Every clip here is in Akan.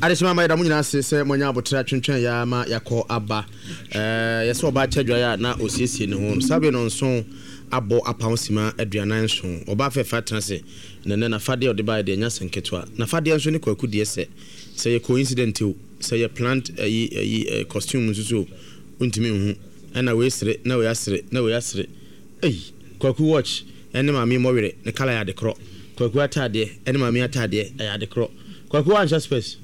adesima ma da mu nyina se monya abotra twentwen ya ma yakọ aba yesi oba chadwa ya na osiesie ne ho sabe no nso abo apawsima aduanan so oba fefa transe ne na fade ode de nya senketwa na fade nso ne kwaku de se ye coincident o se ye plant costume nso untimi hu na we sere na we asere na we asere kwaku watch ene mami mowere ne kala ya de kro kwaku atade ene mami atade ya de kro kwaku ansha space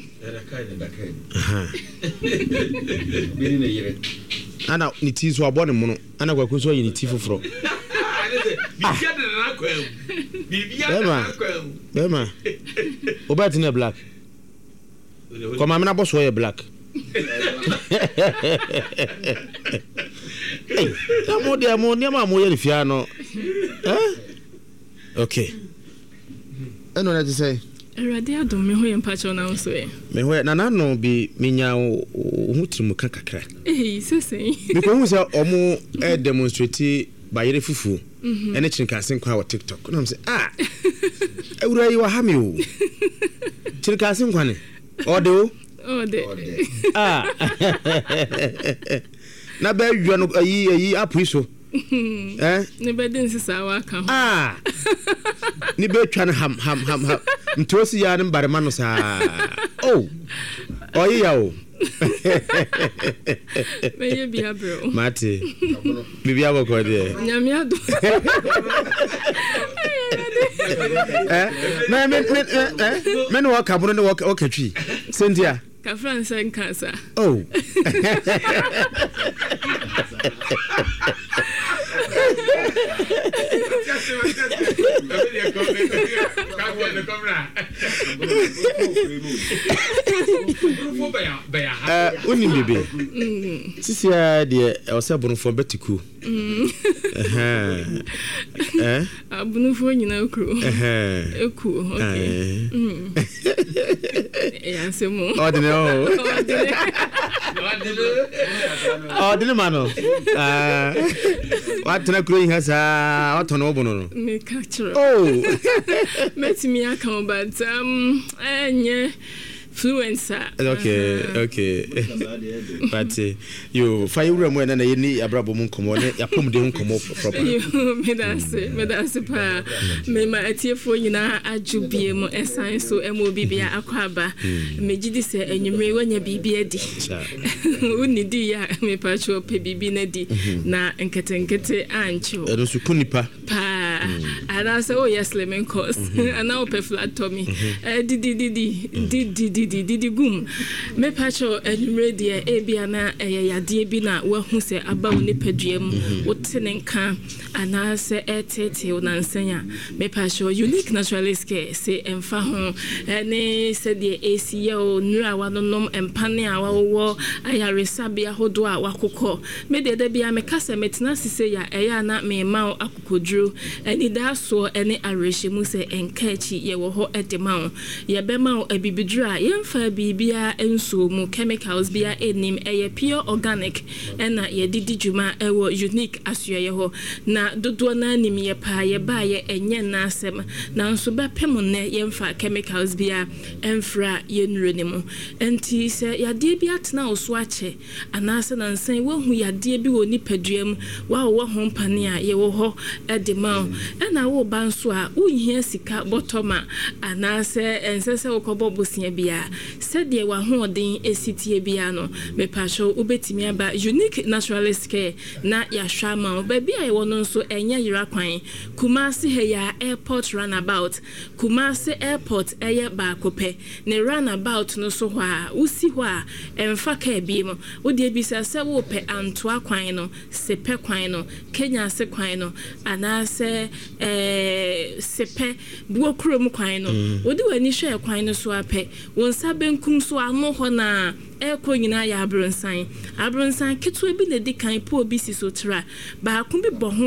ana ni ti so abone mu no ana kwaku so yini ti foforo bema obati na black kwa mama na boss wo ye black mo ni ma mo ye lifia no okay eno na say Erade adom me ho ye mpacho na so e me ho na no bi menya hutirimu kakakra sese because hu say omo demonstrate bayere fufu ene chinkasen kwa wa TikTok na say ewura yi wa ha me o chinkasen kwa ne ode na ba yua no ayi apriso ne bedin sisa wa ka ni be twa ham ntosi ya ne barema no sa oyi ya o meye bia bro mate bibia boko de nyamia do men wo kaburo ne wo katwi sentia ka France en kansa uni bebe sisi ya de ose bonfo betiku abunufo nyina okru eku okay yansemo ordine mano what na kro yin hasa what no bono no me catcher metimi aka but enye influencer okay but you fire room na yeni abrabo mu nkomo ne yapom de nkomo proper me that's pa me ma atiefo nyina adwubie mu esan so emo bibia akwaba me gidi se enwumre wanya bibia di unidi ya me pacho pe bibi na di na nketenkete ancho eno su kunipa pa ana se o yes lemon course ana o pe flat tummy didi gum me pacho enwumre de ebia na yade bi na wahu se aba wo nipaduam wotene nka ana se etete unansanya me pacho unique naturalist care se emfa ho ne se de ACO nura wanonom empane a wawo ayaresabia hodo a wakokọ me de bia me kasa metena sise ya eya na me ma akokodru eni da so ene arehemu se enkachi ye wo ho edema ye be ma abibidru a yemfa bibia enso mu chemicals bia enim eye pure organic ena ye didi djuma ewo unique asuye ho na dodo na anim ye pa ye ba ye enye na asem na nso be pem ne yemfa chemicals bia emfra ye nure ne mu enti se yade bi atena oso ache anase na nsan wahu yade bi wo nipaduam wa wo ho mpane a ye wo ho edema ena wo ba nso a unhia sika botoma anase ensese wo kobobosia bia sede wa hoden esitie bia no me pasho ubetimi aba unique naturalist care na ya hwama ba bia ye wono nso enya yira kwan Kumasi he ya airport runabout Kumasi airport eye ba kope ne runabout no so ho a usi ho a emfa ka bi mo wo de bisa se wo pe antoa kwan no sepe kwan no Kenya se kwan no anase sepe buokrom kwan no wo de wani hwe kwan no so ape wonsa benkum so ano ho na eko nyina ya abronsan keto bi na di kan po obi si so tra ba ko bi bo